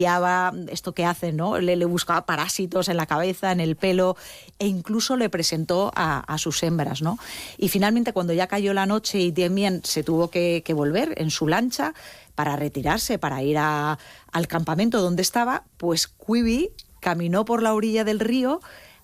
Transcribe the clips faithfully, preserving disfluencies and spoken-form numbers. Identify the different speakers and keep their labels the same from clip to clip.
Speaker 1: esto que hace, ¿no? Le, le buscaba parásitos en la cabeza, en el pelo, e incluso le presentó a, a sus hembras, ¿no? Y finalmente, cuando ya cayó la noche y Damien se tuvo que, que volver en su lancha para retirarse, para ir a, al campamento donde estaba, pues Quibi caminó por la orilla del río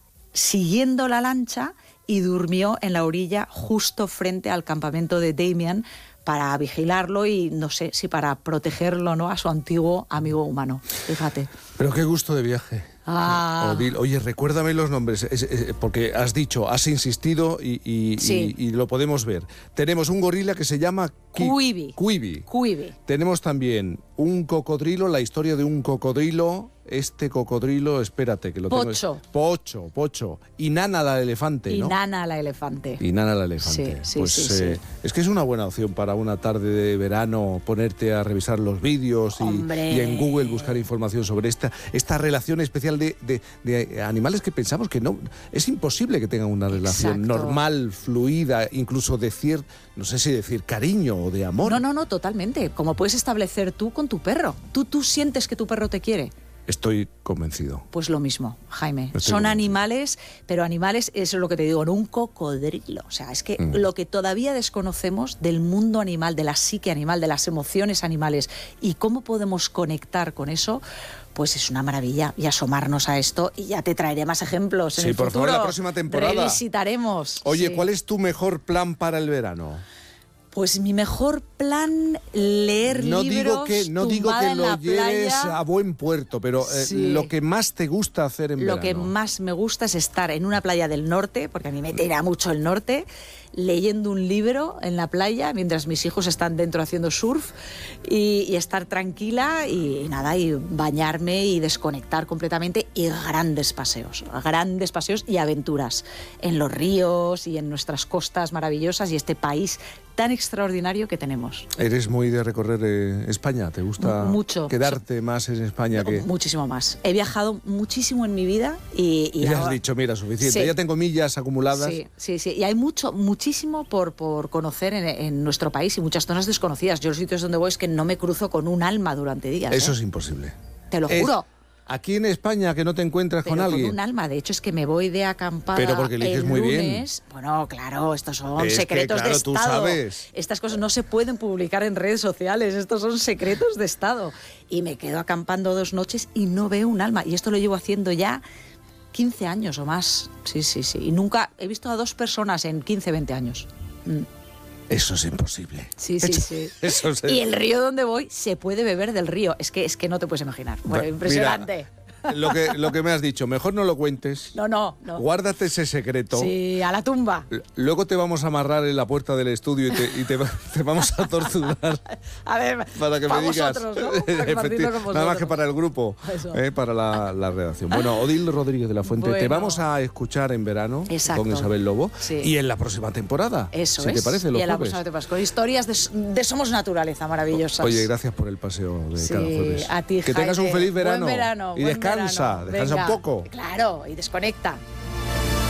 Speaker 1: siguiendo la lancha y durmió en la orilla justo frente al campamento de Damien para vigilarlo y no sé si para protegerlo, ¿no?, a su antiguo amigo humano. Fíjate.
Speaker 2: Pero qué gusto de viaje.
Speaker 1: Ah.
Speaker 2: Odile, oye, recuérdame los nombres, es, es, porque has dicho, has insistido y, y,
Speaker 1: sí.
Speaker 2: y, y lo podemos ver. Tenemos un gorila que se llama
Speaker 1: Quibi.
Speaker 2: Quibi.
Speaker 1: Quibi.
Speaker 2: Tenemos también un cocodrilo, la historia de un cocodrilo. Este cocodrilo, espérate, que lo tengo.
Speaker 1: Pocho.
Speaker 2: Pocho, Pocho. Y Nana la elefante,
Speaker 1: y
Speaker 2: ¿no?
Speaker 1: Y Nana la elefante.
Speaker 2: Y Nana la elefante.
Speaker 1: Sí, sí,
Speaker 2: pues
Speaker 1: sí,
Speaker 2: eh,
Speaker 1: sí.
Speaker 2: es que es una buena opción para una tarde de verano ponerte a revisar los vídeos y, y en Google buscar información sobre esta, esta relación especial de, de, de animales que pensamos que no es imposible que tengan una relación
Speaker 1: Exacto.
Speaker 2: normal, fluida, incluso decir, no sé si decir cariño o de amor.
Speaker 1: No, no, no, totalmente. Como puedes establecer tú con tu perro. Tú, tú sientes que tu perro te quiere.
Speaker 2: Estoy convencido.
Speaker 1: Pues lo mismo, Jaime.
Speaker 2: Estoy
Speaker 1: Son
Speaker 2: convencido. Animales,
Speaker 1: pero animales, eso es lo que te digo, no un cocodrilo. O sea, es que mm. lo que todavía desconocemos del mundo animal, de la psique animal, de las emociones animales y cómo podemos conectar con eso, pues es una maravilla. Y asomarnos a esto y ya te traeré más ejemplos en
Speaker 2: sí,
Speaker 1: el
Speaker 2: por
Speaker 1: futuro.
Speaker 2: favor, la próxima temporada.
Speaker 1: Revisitaremos.
Speaker 2: Oye,
Speaker 1: sí.
Speaker 2: ¿cuál es tu mejor plan para el verano?
Speaker 1: Pues mi mejor plan, leer
Speaker 2: no
Speaker 1: libros,
Speaker 2: digo que No digo que lo lleves
Speaker 1: playa.
Speaker 2: a buen puerto, pero eh,
Speaker 1: sí.
Speaker 2: lo que más te gusta hacer en
Speaker 1: lo
Speaker 2: verano.
Speaker 1: Lo que más me gusta es estar en una playa del norte, porque a mí me tira mucho el norte, leyendo un libro en la playa mientras mis hijos están dentro haciendo surf y, y estar tranquila y, y nada, y bañarme y desconectar completamente y grandes paseos, grandes paseos y aventuras en los ríos y en nuestras costas maravillosas y este país tan extraordinario que tenemos.
Speaker 2: ¿Eres muy de recorrer eh, España? ¿Te gusta
Speaker 1: mucho
Speaker 2: quedarte más en España?
Speaker 1: No,
Speaker 2: que...
Speaker 1: Muchísimo más. He viajado muchísimo en mi vida y... y
Speaker 2: ya
Speaker 1: ahora...
Speaker 2: has dicho, mira, suficiente.
Speaker 1: Sí.
Speaker 2: Ya tengo millas acumuladas.
Speaker 1: Sí, sí, sí. Y hay mucho, muchísimo por, por conocer en, en nuestro país y muchas zonas desconocidas. Yo los sitios donde voy es que no me cruzo con un alma durante días.
Speaker 2: Eso
Speaker 1: ¿eh?
Speaker 2: es imposible.
Speaker 1: Te lo
Speaker 2: es...
Speaker 1: juro.
Speaker 2: Aquí en España que no te encuentras
Speaker 1: pero
Speaker 2: con alguien.
Speaker 1: Con un alma, de hecho es que me voy de acampada.
Speaker 2: Pero porque eliges
Speaker 1: el
Speaker 2: muy
Speaker 1: lunes.
Speaker 2: bien.
Speaker 1: Bueno, claro, estos son
Speaker 2: es
Speaker 1: secretos
Speaker 2: que, claro,
Speaker 1: de
Speaker 2: tú
Speaker 1: Estado.
Speaker 2: Sabes.
Speaker 1: Estas cosas no se pueden publicar en redes sociales, estos son secretos de Estado. Y me quedo acampando dos noches y no veo un alma. Y esto lo llevo haciendo ya quince años o más. Sí, sí, sí. Y nunca he visto a dos personas en quince, veinte años. Mm.
Speaker 2: Eso es imposible.
Speaker 1: Sí, sí, sí.
Speaker 2: Eso es...
Speaker 1: Y el río donde voy se puede beber del río. Es que, es que no te puedes imaginar. Bueno,
Speaker 2: Mira,
Speaker 1: impresionante.
Speaker 2: Lo que, lo que me has dicho, mejor no lo cuentes.
Speaker 1: No, no, no.
Speaker 2: Guárdate ese secreto.
Speaker 1: Sí, a la tumba.
Speaker 2: Luego te vamos a amarrar en la puerta del estudio y te, y te, te vamos a torturar.
Speaker 1: A ver,
Speaker 2: para que
Speaker 1: para
Speaker 2: me digas.
Speaker 1: vosotros, ¿no? Efecti-
Speaker 2: con nada más que para el grupo, eh, para la, la redacción. Bueno, Odile Rodríguez de la Fuente,
Speaker 1: bueno.
Speaker 2: te vamos a escuchar en verano.
Speaker 1: Exacto.
Speaker 2: Con Isabel Lobo.
Speaker 1: Sí.
Speaker 2: Y en la próxima temporada.
Speaker 1: Eso
Speaker 2: si
Speaker 1: es.
Speaker 2: te parece, los
Speaker 1: y en la
Speaker 2: jueves.
Speaker 1: próxima temporada, con historias de, de Somos Naturaleza maravillosas.
Speaker 2: Oye, gracias por el paseo de
Speaker 1: sí,
Speaker 2: cada jueves.
Speaker 1: A ti,
Speaker 2: que tengas un
Speaker 1: Jaime.
Speaker 2: feliz verano.
Speaker 1: Buen verano
Speaker 2: y
Speaker 1: buen
Speaker 2: descansa,
Speaker 1: verano.
Speaker 2: descansa
Speaker 1: Venga,
Speaker 2: un poco.
Speaker 1: Claro, y desconecta.